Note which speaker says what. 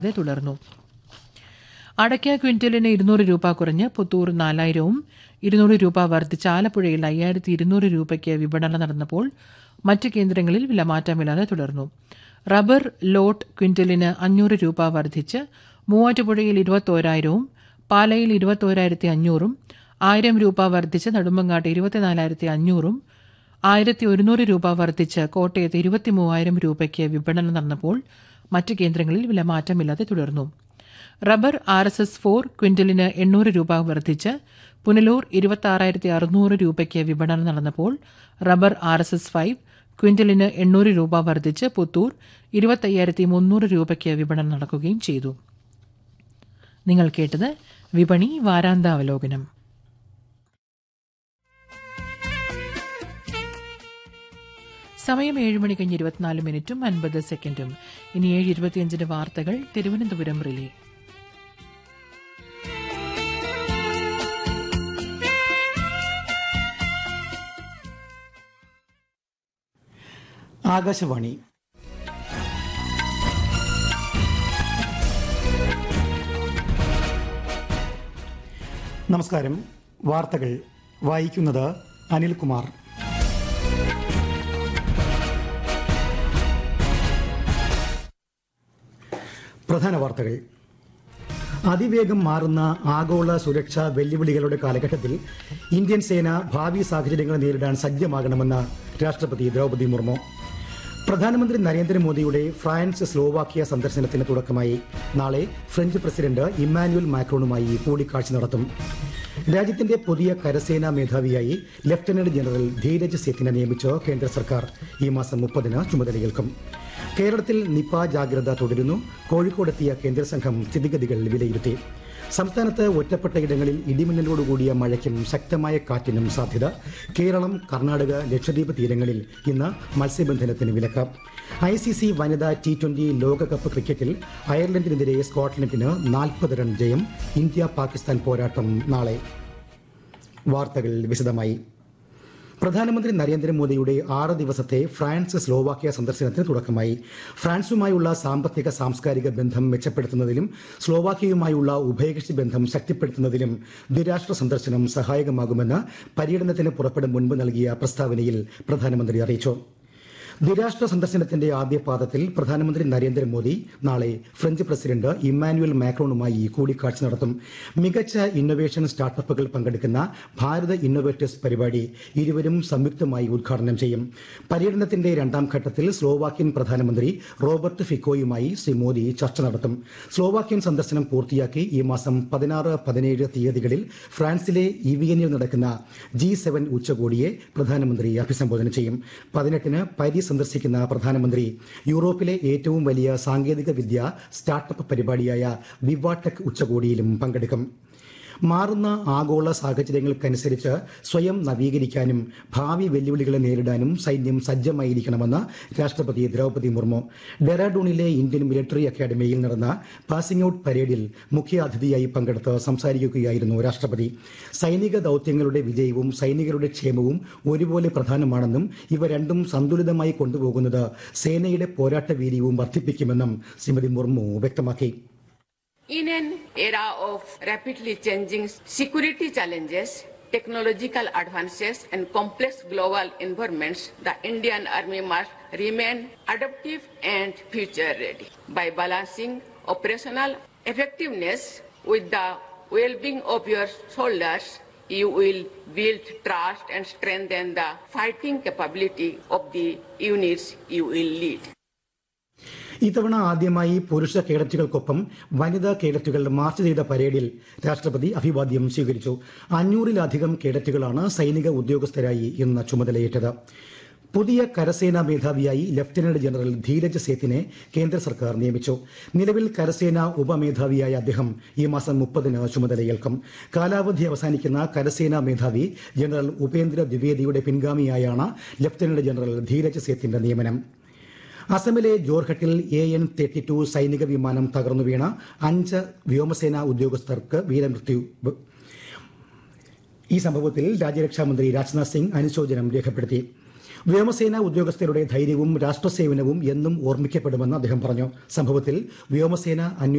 Speaker 1: തുടർന്നു. അടയ്ക്ക ക്വിന്റലിന് 200 രൂപ കുറഞ്ഞ് പുത്തൂർ 4000-ഉം 200 രൂപ വർദ്ധിച്ച് ആലപ്പുഴയിൽ 5200 രൂപയ്ക്ക് വിപണനം നടന്നപ്പോൾ മറ്റ് കേന്ദ്രങ്ങളിൽ വിലമാറ്റമില്ലാതെ തുടർന്നു. റബ്ബർ ലോട്ട് ക്വിന്റലിന് 500 രൂപ വർദ്ധിച്ച് മൂവാറ്റുപുഴയിൽ 21,000-ഉം പാലയിൽ 21,500-ഉം 1000 രൂപ വർദ്ധിച്ച് നെടുമങ്ങാട്ട് 24,500-ഉം 1100 രൂപ വർദ്ധിച്ച് കോട്ടയത്ത് 23,000 രൂപയ്ക്ക് വിപണനം നടന്നപ്പോൾ മറ്റ് കേന്ദ്രങ്ങളിൽ വിലമാറ്റമില്ലാതെ തുടർന്നു. റബ്ബർ RSS 4 ക്വിന്റലിന് 800 രൂപ വർദ്ധിച്ച് പുനലൂർ 26,600 രൂപയ്ക്ക് വിപണനം നടന്നപ്പോൾ റബ്ബർ RSS 5 ക്വിന്റലിന് 800 രൂപ വർദ്ധിച്ച് പുത്തൂർ 25,300 രൂപയ്ക്ക് വിപണനം നടക്കുകയും ചെയ്തു. നിങ്ങൾ കേട്ടത് വിപണി വാരാന്താവലോകനം. സമയം 7:24:50. ഇനി 7:25 വാർത്തകൾ തിരുവനന്തപുരം റിലേ.
Speaker 2: ആകാശവാണി. നമസ്കാരം. വാർത്തകൾ വായിക്കുന്നത് അനിൽകുമാർ. പ്രധാന വാർത്തകൾ. അതിവേഗം മാറുന്ന ആഗോള സുരക്ഷാ വെല്ലുവിളികളുടെ കാലഘട്ടത്തിൽ ഇന്ത്യൻ സേന ഭാവി സാഹചര്യങ്ങളെ നേരിടാൻ സജ്ജമാകണമെന്ന് രാഷ്ട്രപതി ദ്രൗപദി മുർമു. പ്രധാനമന്ത്രി നരേന്ദ്രമോദിയുടെ ഫ്രാൻസ് സ്ലോവാക്യ സന്ദർശനത്തിന് തുടക്കമായി. നാളെ ഫ്രഞ്ച് പ്രസിഡന്റ് ഇമ്മാനുവൽ മാക്രോണുമായി കൂടിക്കാഴ്ച നടത്തും. രാജ്യത്തിന്റെ പുതിയ കരസേനാ മേധാവിയായി ലഫ്റ്റനന്റ് ജനറൽ ധീരജ് സേത്തിനെ നിയമിച്ച് കേന്ദ്ര സർക്കാർ ഈ മാസം 30-ന് ചുമതലയേൽക്കും. കേരളത്തിൽ നിപ ജാഗ്രത തുടരുന്നു. കോഴിക്കോടെത്തിയ കേന്ദ്ര സംഘം സ്ഥിതിഗതികൾ വിലയിരുത്തി. സംസ്ഥാനത്ത് ഒറ്റപ്പെട്ട ഇടങ്ങളിൽ ഇടിമിന്നലോടുകൂടിയ മഴയ്ക്കും ശക്തമായ കാറ്റിനും സാധ്യത. കേരളം, കർണാടക, ലക്ഷദ്വീപ് തീരങ്ങളിൽ ഇന്ന് മത്സ്യബന്ധനത്തിന് വിലക്ക്. ICC വനിതാ T20 ലോകകപ്പ് ക്രിക്കറ്റിൽ അയർലൻഡിനെതിരെ സ്കോട്ട്ലൻഡിന് 40 റൺ ജയം. ഇന്ത്യ പാകിസ്ഥാൻ പോരാട്ടം നാളെ. വാർത്തകൾ വിശദമായി. പ്രധാനമന്ത്രി നരേന്ദ്രമോദിയുടെ 6 ദിവസത്തെ ഫ്രാൻസ് സ്ലോവാക്യ സന്ദർശനത്തിന് തുടക്കമായി. ഫ്രാൻസുമായുള്ള സാമ്പത്തിക സാംസ്കാരിക ബന്ധം മെച്ചപ്പെടുത്തുന്നതിലും സ്ലോവാക്യയുമായുള്ള ഉഭയകക്ഷി ബന്ധം ശക്തിപ്പെടുത്തുന്നതിലും ദ്വിരാഷ്ട്ര സന്ദർശനം സഹായകമാകുമെന്ന് പര്യടനത്തിന് പുറപ്പെടും മുൻപ് നൽകിയ പ്രസ്താവനയിൽ പ്രധാനമന്ത്രി അറിയിച്ചു. ദ്വിരാഷ്ട്ര സന്ദർശനത്തിന്റെ ആദ്യ പാദത്തിൽ പ്രധാനമന്ത്രി നരേന്ദ്രമോദി നാളെ ഫ്രഞ്ച് പ്രസിഡന്റ് ഇമ്മാനുവൽ മാക്രോണുമായി കൂടിക്കാഴ്ച നടത്തും. മികച്ച ഇന്നൊവേഷൻ സ്റ്റാർട്ടപ്പുകൾ പങ്കെടുക്കുന്ന ഭാരത് ഇന്നൊവേറ്റേഴ്സ് പരിപാടി ഇരുവരും സംയുക്തമായി ഉദ്ഘാടനം ചെയ്യും. പര്യടനത്തിന്റെ രണ്ടാം ഘട്ടത്തിൽ സ്ലോവാക്യൻ പ്രധാനമന്ത്രി റോബർട്ട് ഫിക്കോയുമായി ശ്രീ മോദി ചർച്ച നടത്തും. സ്ലോവാക്യൻ സന്ദർശനം പൂർത്തിയാക്കി ഈ മാസം 16, 17 തീയതികളിൽ ഫ്രാൻസിലെ ഇവിയനിൽ നടക്കുന്ന G7 ഉച്ചകോടിയെ പ്രധാനമന്ത്രി അഭിസംബോധന ചെയ്യും. 18-ന് പാരീസ് സന്ദർശിക്കുന്ന പ്രധാനമന്ത്രി യൂറോപ്പിലെ ഏറ്റവും വലിയ സാങ്കേതിക വിദ്യ സ്റ്റാർട്ടപ്പ് പരിപാടിയായ വിവാടെക് ഉച്ചകോടിയിലും പങ്കെടുക്കും. മാറുന്ന ആഗോള സാഹചര്യങ്ങൾക്കനുസരിച്ച് സ്വയം നവീകരിക്കാനും ഭാവി വെല്ലുവിളികളെ നേരിടാനും സൈന്യം സജ്ജമായിരിക്കണമെന്ന് രാഷ്ട്രപതി ദ്രൗപദി മുർമു. ഡെറാഡൂണിലെ ഇന്ത്യൻ മിലിറ്ററി അക്കാദമിയിൽ നടന്ന പാസിംഗ് ഔട്ട് പരേഡിൽ മുഖ്യാതിഥിയായി പങ്കെടുത്ത് സംസാരിക്കുകയായിരുന്നു രാഷ്ട്രപതി. സൈനിക ദൌത്യങ്ങളുടെ വിജയവും സൈനികരുടെ ക്ഷേമവും ഒരുപോലെ പ്രധാനമാണെന്നും ഇവ രണ്ടും സന്തുലിതമായി കൊണ്ടുപോകുന്നത് സേനയുടെ പോരാട്ട വീര്യവും വർദ്ധിപ്പിക്കുമെന്നും ശ്രീമതി മുർമു വ്യക്തമാക്കി.
Speaker 3: In an era of rapidly changing security challenges, technological advances and complex global environments, the Indian Army must remain adaptive and future ready. By balancing operational effectiveness with the well-being of your soldiers, you will build trust and strengthen the fighting capability of the units you will lead.
Speaker 2: ഇത്തവണ ആദ്യമായി പുരുഷ കേഡറ്റുകൾക്കൊപ്പം വനിതാ കേഡറ്റുകൾ March ചെയ്ത പരേഡിൽ രാഷ്ട്രപതി അഭിവാദ്യം സ്വീകരിച്ചു. 500-ലധികം കേഡറ്റുകളാണ് സൈനിക ഉദ്യോഗസ്ഥരായി ഇന്ന് ചുമതലയേറ്റത്. പുതിയ കരസേനാ മേധാവിയായി ലഫ്റ്റനന്റ് ജനറൽ ധീരജ് സേത്തിനെ കേന്ദ്ര സർക്കാർ നിയമിച്ചു. നിലവിൽ കരസേനാ ഉപമേധാവിയായ അദ്ദേഹം ഈ മാസം 30-ന് ചുമതലയേൽക്കും. കാലാവധി അവസാനിക്കുന്ന കരസേനാ മേധാവി general Upendra ദ്വിവേദിയുടെ പിൻഗാമിയായാണ് lieutenant general Dheeraj സേത്തിന്റെ നിയമനം. അസമിലെ ജോർഹട്ടിൽ AN-32 സൈനിക വിമാനം തകർന്നു വീണ 5 വ്യോമസേനാ ഉദ്യോഗസ്ഥർക്ക് വീരമൃത്യു. ഈ സംഭവത്തിൽ രാജ്യരക്ഷാമന്ത്രി രാജ്നാഥ് സിംഗ് അനുശോചനം രേഖപ്പെടുത്തി. വ്യോമസേന ഉദ്യോഗസ്ഥരുടെ ധൈര്യവും രാഷ്ട്രസേവനവും എന്നും ഓർമ്മിക്കപ്പെടുമെന്ന് അദ്ദേഹം പറഞ്ഞു. സംഭവത്തിൽ വ്യോമസേന